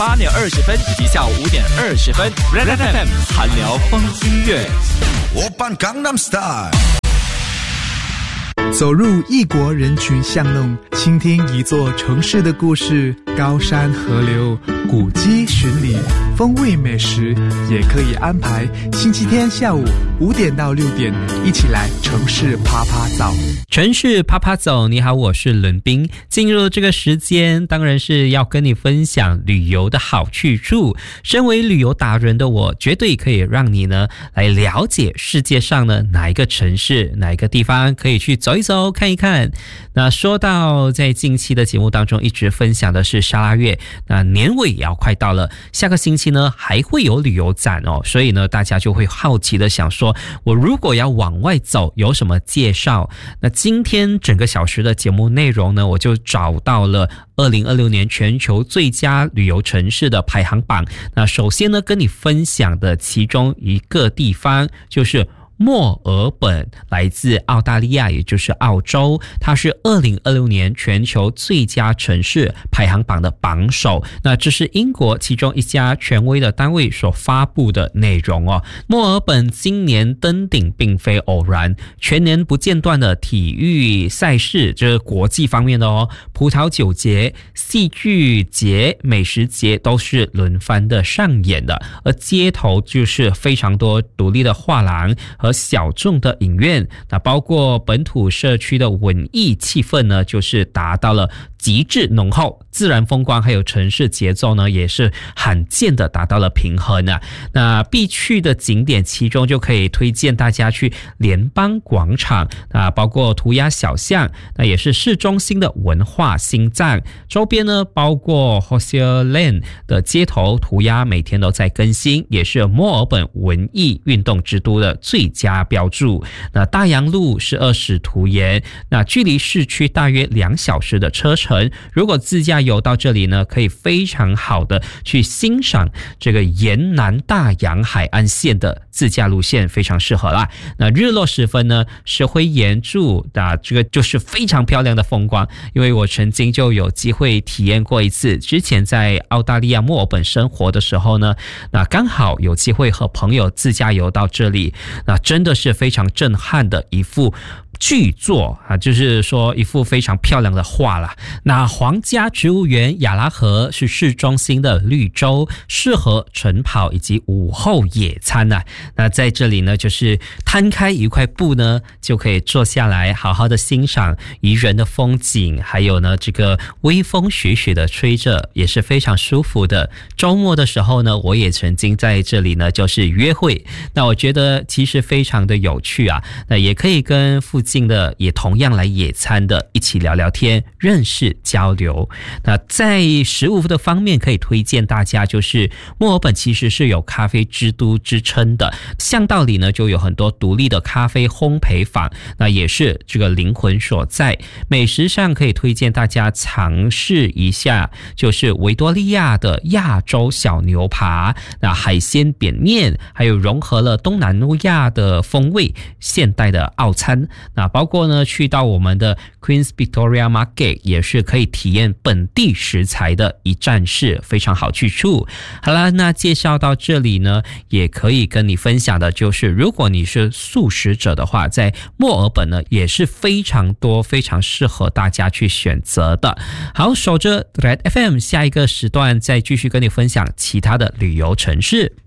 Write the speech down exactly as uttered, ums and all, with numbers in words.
八点二十分以及下午五点二十分 ，Red F M 韩聊风音乐。 오빤 강남스타일 走入异国人群巷弄，倾听一座城市的故事，高山河流、古迹巡礼、风味美食，也可以安排星期天下午五点到六点，一起来城市趴趴走。 城市趴趴走，你好，我是伦斌。进入这个时间，当然是要跟你分享旅游的好去处。身为旅游达人的我，绝对可以让你呢来了解世界上呢哪一个城市、哪一个地方可以去走一走、看一看。那说到在近期的节目当中一直分享的是沙拉越，那年尾也要快到了，下个星期呢还会有旅游展哦，所以呢大家就会好奇的想说，我如果要往外走有什么介绍？那今天整个小时的节目内容呢，我就找到了二零二六年全球最佳旅游城市的排行榜。那首先呢跟你分享的其中一个地方就是墨尔本，来自澳大利亚，也就是澳洲，它是二零二六年全球最佳城市排行榜的榜首。那这是英国其中一家权威的单位所发布的内容哦。墨尔本今年登顶并非偶然，全年不间断的体育赛事，这是国际方面的哦，葡萄酒节、戏剧节、美食节都是轮番的上演的，而街头就是非常多独立的画廊和小众的影院，那包括本土社区的文艺气氛呢，就是达到了极致浓厚，自然风光还有城市节奏呢，也是罕见的达到了平衡啊。那必去的景点其中就可以推荐大家去联邦广场，那包括涂鸦小巷，那也是市中心的文化心脏，周边呢包括 Hosier Lane 的街头涂鸦每天都在更新，也是墨尔本文艺运动之都的最佳标注。那大洋路是二使徒岩，那距离市区大约两小时的车程，如果自驾游到这里呢，可以非常好的去欣赏这个沿南大洋海岸线的自驾路线，非常适合啦。那日落时分呢，石灰岩柱，那这个就是非常漂亮的风光，因为我曾经就有机会体验过一次，之前在澳大利亚墨尔本生活的时候呢，那刚好有机会和朋友自驾游到这里，那真的是非常震撼的一幅巨作啊，就是说一幅非常漂亮的画啦。那皇家植物园亚拉河是市中心的绿洲，适合晨跑以及午后野餐啊。那在这里呢，就是摊开一块布呢，就可以坐下来好好的欣赏宜人的风景，还有呢这个微风徐徐的吹着，也是非常舒服的。周末的时候呢，我也曾经在这里呢就是约会，那我觉得其实非常的有趣啊。那也可以跟附近的也同样来野餐的一起聊聊天，认识交流。那在食物的方面可以推荐大家，就是墨尔本其实是有咖啡之都之称的，巷道里呢就有很多独立的咖啡烘焙坊，那也是这个灵魂所在。美食上可以推荐大家尝试一下，就是维多利亚的亚洲小牛扒，那海鲜扁面，还有融合了东南亚的风味现代的澳餐。那包括呢去到我们的 Queen's Victoria Market 也是可以体验本地食材的一站式，非常好去处。好了，那介绍到这里呢，也可以跟你分享的就是，如果你是素食者的话，在墨尔本呢也是非常多非常适合大家去选择的。好，守着 Red F M， 下一个时段再继续跟你分享其他的旅游城市。